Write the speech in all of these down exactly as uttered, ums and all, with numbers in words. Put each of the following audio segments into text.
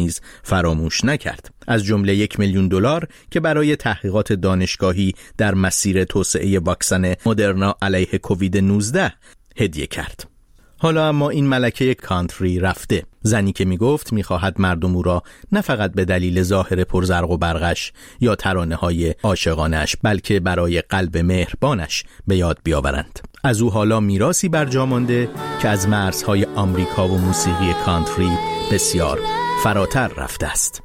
نیز فراموش نکرد، از جمله یک میلیون دلار که برای تحقیقات دانشگاهی در مسیر توسعه واکسن مدرنا علیه کووید نوزده هدیه کرد. حالا اما این ملکه کانتری رفته، زنی که میگفت میخواهد مردم او را نه فقط به دلیل ظاهر پرزرق و برقش یا ترانه‌های عاشقانه‌اش بلکه برای قلب مهربانش به یاد بیاورند. از او حالا میراثی برجا مانده که از مرزهای آمریکا و موسیقی کانتری بسیار فراتر رفته است.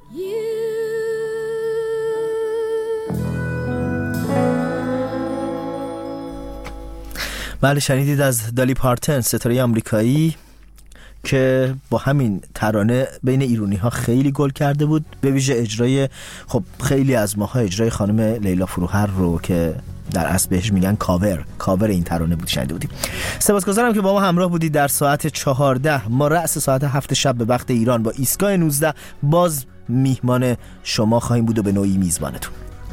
بله، شنیدید از دالی پارتن، ستاره آمریکایی که با همین ترانه بین ایرانی ها خیلی گل کرده بود، به ویژه اجرای خب خیلی از ماها اجرای خانم لیلا فروهر رو که در اصل بهش میگن کاور کاور این ترانه بود شنیده بودیم. سپاسگزارم که با ما همراه بودید در ساعت چهارده. ما رأس ساعت هفت شب به وقت ایران با ایستگاه نوزده باز میهمان شما خواهیم بود و به نوعی میزبانتون.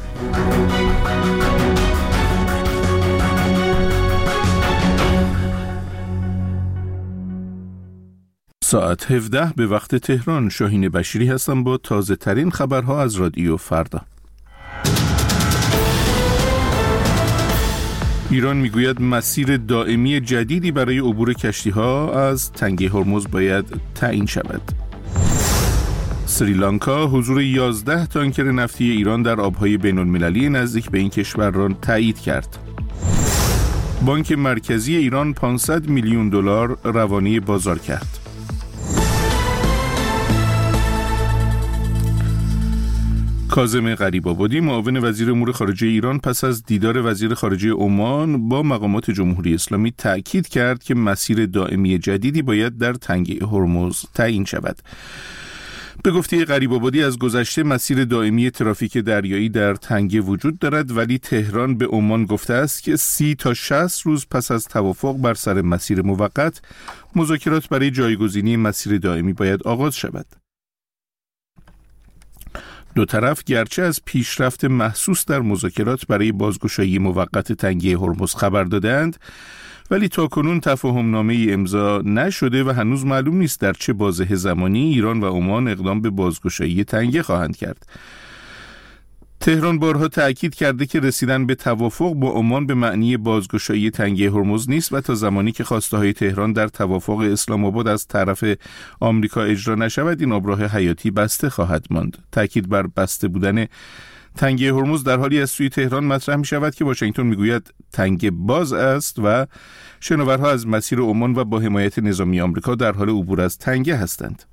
ساعت هفده به وقت تهران. شاهین بشیری هستم با تازه ترین خبرها از رادیو فردا. ایران میگوید مسیر دائمی جدیدی برای عبور کشتی‌ها از تنگه هرمز باید تعیین شود. سریلانکا حضور یازده تانکر نفتی ایران در آبهای بین‌المللی نزدیک به این کشور را تایید کرد. بانک مرکزی ایران پانصد میلیون دلار روانه بازار کرد. کاظم غریب‌آبادی معاون وزیر امور خارجه ایران پس از دیدار وزیر خارجه عمان با مقامات جمهوری اسلامی تأکید کرد که مسیر دائمی جدیدی باید در تنگه هرمز تعیین شود. به گفته غریب‌آبادی از گذشته مسیر دائمی ترافیک دریایی در تنگه وجود دارد، ولی تهران به عمان گفته است که سی تا شصت روز پس از توافق بر سر مسیر موقت مذاکرات برای جایگزینی مسیر دائمی باید آغاز شود. دو طرف گرچه از پیشرفت محسوس در مذاکرات برای بازگشایی موقت تنگه هرمز خبر دادند، ولی تاکنون تفاهم‌نامه‌ای امضا نشده و هنوز معلوم نیست در چه بازه زمانی ایران و عمان اقدام به بازگشایی تنگه خواهند کرد. تهران بارها تأکید کرده که رسیدن به توافق با عمان به معنی بازگشایی تنگه هرمز نیست و تا زمانی که خواسته‌های تهران در توافق اسلام آباد از طرف آمریکا اجرا نشود این آبراه حیاتی بسته خواهد ماند. تأکید بر بسته بودن تنگه هرمز در حالی از سوی تهران مطرح می شود که واشنگتن می گوید تنگه باز است و شناورها از مسیر عمان و با حمایت نظامی آمریکا در حال عبور از تنگه هستند.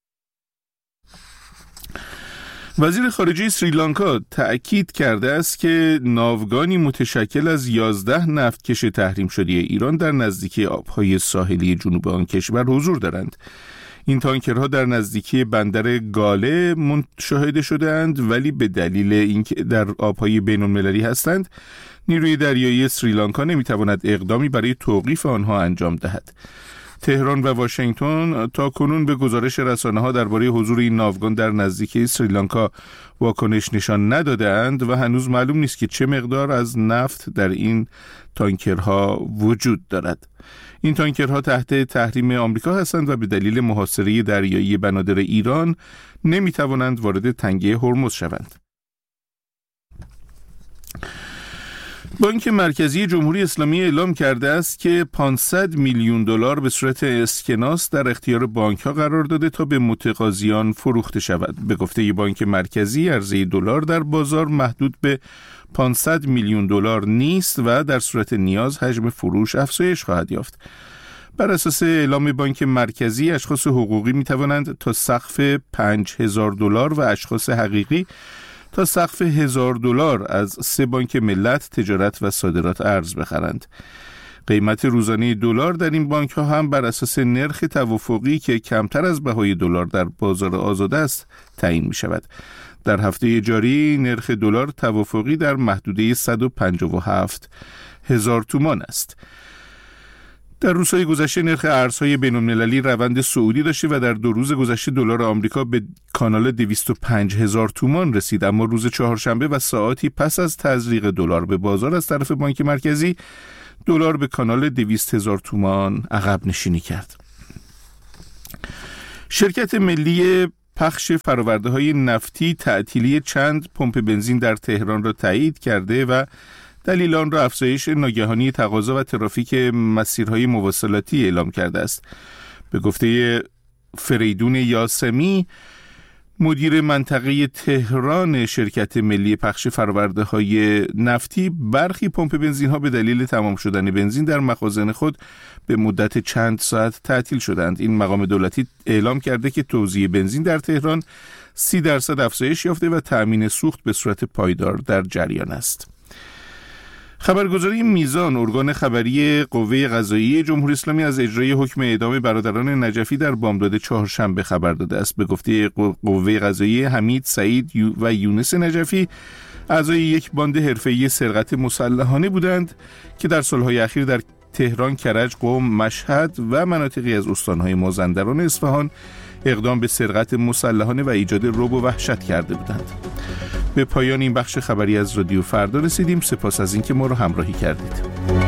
وزیر خارجه سریلانکا تأکید کرده است که ناوگانی متشکل از یازده نفتکش تحریم شده ایران در نزدیکی آبهای ساحلی جنوب آن کشور حضور دارند. این تانکرها در نزدیکی بندر گاله مشاهده شده‌اند، ولی به دلیل اینکه در آبهای بین‌المللی هستند نیروی دریایی سریلانکا نمیتواند اقدامی برای توقیف آنها انجام دهد. تهران و واشنگتن تا کنون به گزارش رسانه‌ها درباره حضور این ناوگان در نزدیکی سریلانکا واکنش نشان نداده‌اند و هنوز معلوم نیست که چه مقدار از نفت در این تانکرها وجود دارد. این تانکرها تحت تحریم آمریکا هستند و به دلیل محاصره دریایی بنادر ایران نمی‌توانند وارد تنگه هرمز شوند. بانک مرکزی جمهوری اسلامی اعلام کرده است که پانصد میلیون دلار به صورت اسکناس در اختیار بانک‌ها قرار داده تا به متقاضیان فروخته شود. به گفته بانک مرکزی عرضه دلار در بازار محدود به پانصد میلیون دلار نیست و در صورت نیاز حجم فروش افزایش خواهد یافت. بر اساس اعلام بانک مرکزی اشخاص حقوقی می توانند تا سقف پنج هزار دلار و اشخاص حقیقی تا سقف هزار دلار از سه بانک ملت، تجارت و صادرات ارز بخرند. قیمت روزانه دلار در این بانک ها هم بر اساس نرخ توافقی که کمتر از بهای دلار در بازار آزاد است تعیین می شود. در هفته جاری نرخ دلار توافقی در محدوده صد و پنجاه و هفت هزار تومان است. در روزهای گذشته نرخ ارزهای بین‌المللی روند صعودی داشته و در دو روز گذشته دلار آمریکا به کانال دویست و پنج هزار تومان رسید، اما روز چهارشنبه و ساعاتی پس از تزریق دلار به بازار از طرف بانک مرکزی دلار به کانال دویست هزار تومان عقب نشینی کرد. شرکت ملی پخش فرآورده‌های نفتی تعطیلی چند پمپ بنزین در تهران را تایید کرده و دلیل آن را افزایش ناگهانی تقاضا و ترافیک مسیرهای مواصلاتی اعلام کرده است. به گفته فریدون یاسمی، مدیر منطقه تهران شرکت ملی پخش فرآورده‌های نفتی، برخی پمپ بنزین ها به دلیل تمام شدن بنزین در مخازن خود به مدت چند ساعت تعطیل شدند. این مقام دولتی اعلام کرده که توزیع بنزین در تهران سی درصد افزایش یافته و تأمین سوخت به صورت پایدار در جریان است. خبرگزاری میزان، ارگان خبری قوه قضاییه جمهوری اسلامی، از اجرای حکم اعدام برادران نجفی در بامداد چهارشنبه خبر داده است. به گفته قوه قضاییه، حمید، سعید و یونس نجفی اعضای یک باند حرفه‌ای سرقت مسلحانه بودند که در سالهای اخیر در تهران، کرج، قم، مشهد و مناطقی از استانهای مازندران و اصفهان اقدام به سرقت مسلحانه و ایجاد رعب و وحشت کرده بودند. به پایان این بخش خبری از رادیو فردا رسیدیم. سپاس از اینکه ما رو همراهی کردید.